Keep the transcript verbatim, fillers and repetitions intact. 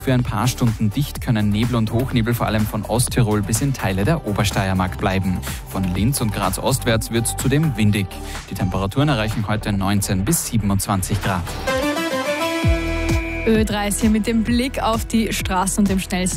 Für ein paar Stunden dicht können Nebel und Hochnebel vor allem von Osttirol bis in Teile der Obersteiermark bleiben. Von Linz und Graz ostwärts wird es zudem windig. Die Temperaturen erreichen heute neunzehn bis siebenundzwanzig Grad. Ö drei ist hier mit dem Blick auf die Straßen und dem schnellsten